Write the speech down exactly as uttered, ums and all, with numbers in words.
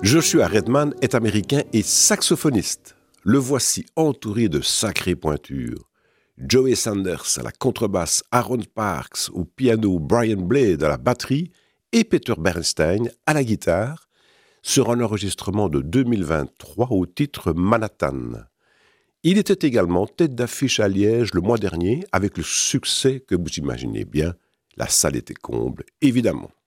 Joshua Redman est américain et saxophoniste. Le voici entouré de sacrées pointures. Joey Sanders à la contrebasse, Aaron Parks au piano, Brian Blade à la batterie et Peter Bernstein à la guitare sur un enregistrement de deux mille vingt-trois au titre Manhattan. Il était également tête d'affiche à Liège le mois dernier avec le succès que vous imaginez bien. La salle était comble, évidemment.